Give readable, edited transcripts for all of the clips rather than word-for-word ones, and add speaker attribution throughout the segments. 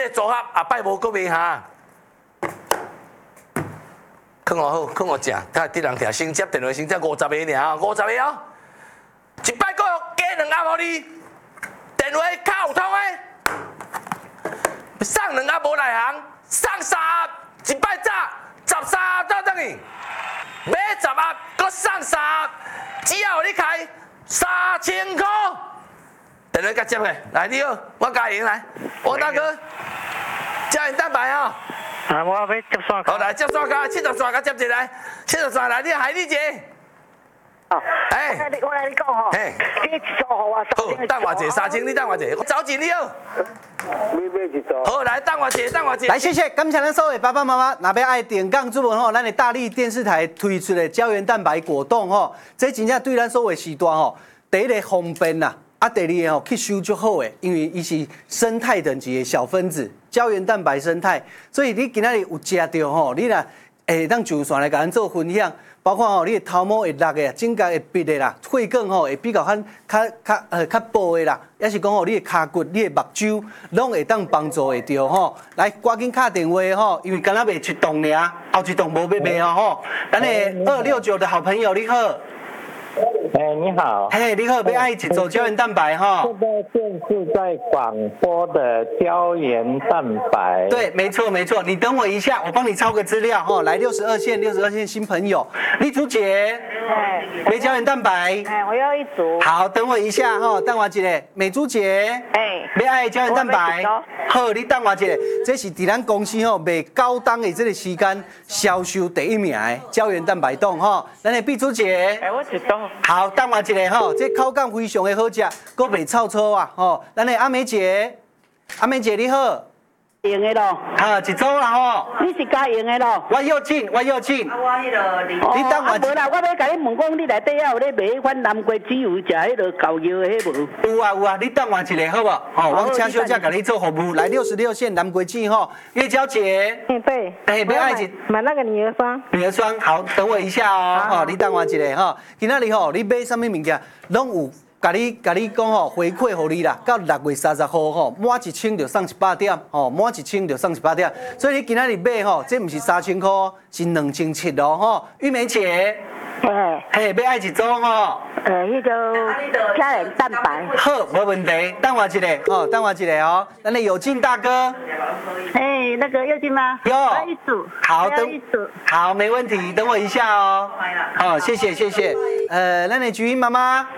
Speaker 1: 个组合后摆无搁袂下。看我好，看我正，睇啲人听先接电话先接50个尔，50个哦。一摆搁加2盒互你，电话卡有通的，送2盒无内行，送3盒，一摆早13盒倒等于，买10盒搁送3盒，只要你开3000块。电话甲接下，来你好，我加赢来，王大哥，胶原蛋白哦。
Speaker 2: 啊，我要接线。
Speaker 1: 好，来接线卡，70线卡接一来，70线来，你海丽姐。
Speaker 2: 哦，我来你讲吼，你一组互我
Speaker 1: 好，等我一下，3000，你等我一下，我走钱你好。
Speaker 2: 你买一组。
Speaker 1: 好，来等我一下，等我一下。
Speaker 3: 来，谢谢，感谢咱所有爸爸妈妈，若要爱点杠主文吼，咱的大力电视台推出的胶原蛋白果冻吼，这真正对咱所有时段吼，第一个方便啦。第二个吼吸收就好诶，因为伊是生态等级的小分子，胶原蛋白生态，所以你今仔日有食到吼，你若当上线来甲咱做分享，包括吼你的头毛会落的、指甲会闭的啦，血管吼会比较较薄的啦，也是讲吼你的骹骨、你的目睭，拢会当帮助会到吼。来，赶紧打电话吼，因为敢若卖一栋尔，后一栋无要卖哦吼。咱的269的好朋友你好。
Speaker 2: 你好。
Speaker 3: 你好，要爱一组胶原蛋白哈。
Speaker 2: 这个电视在广播的胶原蛋白。
Speaker 3: 对，没错没错，你等我一下，我帮你抄个资料哈。来62线新朋友，丽珠姐，没胶原蛋白。
Speaker 4: 我要一组。
Speaker 3: 好，等我一下哈，等我一下，美珠姐，要爱胶原蛋白。好，你等我一下，这是伫咱公司吼卖高档的这个时间销售第1名的胶原蛋白冻哈。咱的碧珠姐，
Speaker 4: 我一组。
Speaker 3: 好，等我一下吼，这口感非常的好食，阁袂臭臭啊吼。咱的阿美姐，阿美姐你好，
Speaker 4: 用的咯。
Speaker 3: 一组啦吼。
Speaker 4: 你是加用的咯？
Speaker 3: 我要紧。
Speaker 4: 我迄个
Speaker 3: 你等我。
Speaker 4: 无啦，我要甲你问讲，你内底还有咧卖迄款南瓜籽油，食迄个膏药的迄无？
Speaker 3: 有啊，你等我一下好不好？我请小姐甲你做服务。来66线南瓜籽吼，月娇姐。
Speaker 4: 对。
Speaker 3: 不要爱一
Speaker 4: 买那个女儿霜。
Speaker 3: 女儿霜，好，等我一下哦。你等我一下吼。今仔日吼，你买什么物件，拢有。甲你讲吼，回馈互你啦，到6月30号吼，满1000就送100点，吼，满1000就送100点。所以你今仔日买吼，这不是3000块，是2700咯吼。玉梅姐，要爱一组吼。
Speaker 4: 迄个胶原蛋白。
Speaker 3: 好，没问题。等我一下，等我一下哦。咱的有劲大哥。
Speaker 4: 那个有劲吗？
Speaker 3: 有。
Speaker 4: 一组。
Speaker 3: 好，好，没问题，等我一下哦。谢谢。咱的菊英妈妈。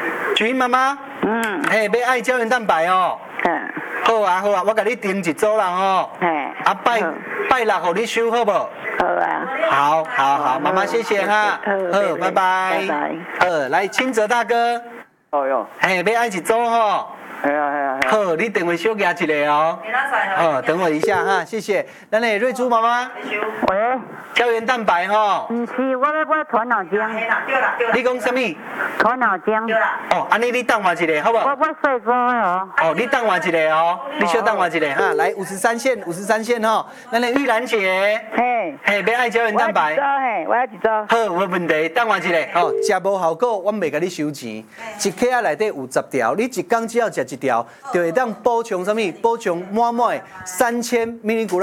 Speaker 3: 要爱胶原蛋白哦。好啊，我甲你订一组啦吼。拜6互你收好不？好
Speaker 4: 啊。
Speaker 3: 好，妈妈谢谢哈。好，拜拜。来清泽大哥。
Speaker 2: 要
Speaker 3: 爱一组吼。好，你电话小夹一个哦。等我一下哈，谢谢。咱的瑞珠妈妈。
Speaker 4: 喂。
Speaker 3: 胶原蛋白吼。
Speaker 4: 不是，我头脑浆。
Speaker 3: 你讲什么？
Speaker 4: 头脑浆。
Speaker 3: 安尼你等我一下，好不好？
Speaker 4: 我睡过哦。
Speaker 3: 你等我一下哦，你小等我一下哈。来53线吼，咱的玉兰姐。要爱胶原蛋白。
Speaker 4: 我要一组。
Speaker 3: 好，没问题，等我一下。食无效果，我袂甲你收钱。一克内底有10条，你一天只要食1条，就会当补充什么？补充满的3000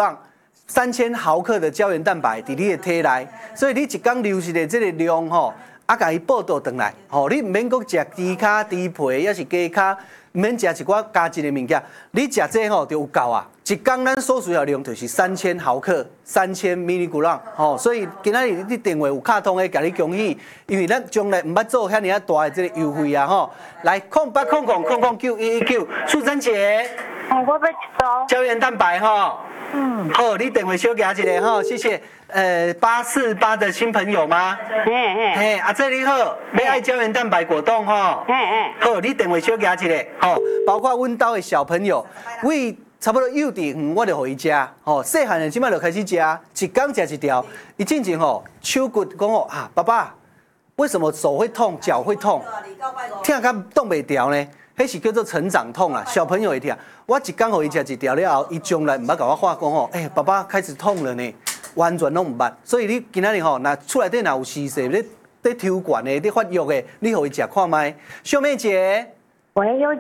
Speaker 3: mg。3000毫克的胶原蛋白在你的体内，所以你一天流失的这个量吼，甲伊报倒转来，你唔免搁食猪脚、猪皮，也是鸡脚，唔免食一寡加进的物件，你食这就有够啊！一天咱所需要量就是3000毫克，3000 mg，所以今仔日你电话有卡通的，甲你恭喜，因为咱将来唔捌做遐尔大的这个优惠啊来0800009119，素贞姐，
Speaker 4: 我要一组
Speaker 3: 胶原蛋白好，你电话小夹一下谢谢。848的新朋友吗？阿姐你好，要爱胶原蛋白果冻好，你电话小夹一下包括阮兜的小朋友，为差不多幼稚园我就互伊食，细汉的即摆就开始食，一天食1条。伊进前手骨讲爸爸，为什么手会痛、脚会痛，痛到动袂调呢？迄是叫做成长痛啦，小朋友会听。我一天互伊食1条了后，伊将来唔捌甲我话讲爸爸开始痛了呢，完全拢唔捌。所以你今仔日若厝内底若有事势，咧抽管的、咧发育的，你互伊食看卖。秀妹姐，
Speaker 4: 喂，有